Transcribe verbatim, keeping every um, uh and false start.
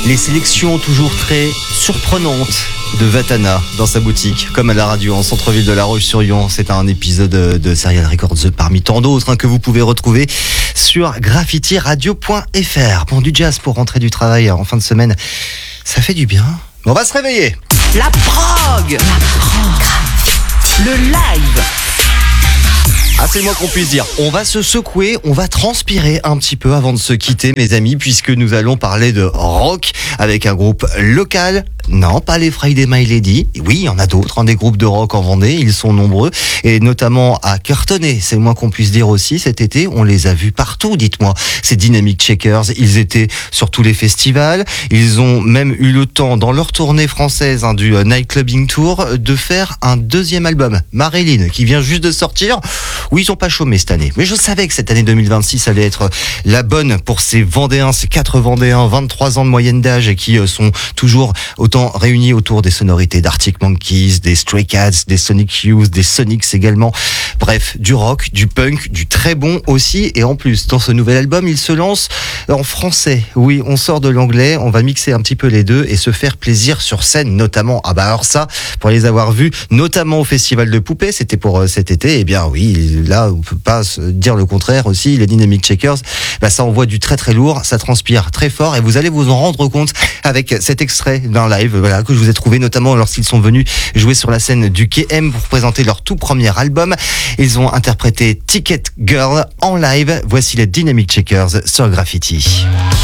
Les sélections toujours très surprenantes de Vatana dans sa boutique, comme à la radio en centre-ville de La Roche-sur-Yon. C'est un épisode de Serial Records parmi tant d'autres hein, que vous pouvez retrouver sur graffiti radio point f r. Bon, du jazz pour rentrer du travail en fin de semaine, ça fait du bien. On va se réveiller. La prog, la prog, le live. Ah, c'est le moins qu'on puisse dire. On va se secouer, on va transpirer un petit peu avant de se quitter, mes amis, puisque nous allons parler de rock avec un groupe local. Non, pas les Friday My Lady. Oui, il y en a d'autres, hein, des groupes de rock en Vendée, ils sont nombreux, et notamment à Cartonnet, c'est le moins qu'on puisse dire aussi. Cet été, on les a vus partout, dites-moi. Ces Dynamic Shakers, ils étaient sur tous les festivals, ils ont même eu le temps, dans leur tournée française hein, du Nightclubbing Tour, de faire un deuxième album, Marilyn, qui vient juste de sortir. Oui, ils ont pas chômé cette année, mais je savais que cette année deux mille vingt-six allait être la bonne pour ces Vendéens, ces quatre Vendéens, vingt-trois ans de moyenne d'âge, et qui sont toujours autant réunis autour des sonorités d'Arctic Monkeys, des Stray Cats, des Sonic Youth, des Sonics également. Bref, du rock, du punk, du très bon aussi. Et en plus, dans ce nouvel album, il se lance en français. Oui, on sort de l'anglais, on va mixer un petit peu les deux et se faire plaisir sur scène, notamment. Ah bah alors ça, pour les avoir vus, notamment au Festival de Poupée, c'était pour cet été. Eh bien oui, là, on peut pas se dire le contraire aussi. Les Dynamic Shakers, bah ça envoie du très très lourd, ça transpire très fort et vous allez vous en rendre compte avec cet extrait d'un live voilà, que je vous ai trouvé notamment lorsqu'ils sont venus jouer sur la scène du K M pour présenter leur tout premier album. Ils ont interprété Ticket Girl en live. Voici les Dynamic Shakers sur Graffiti.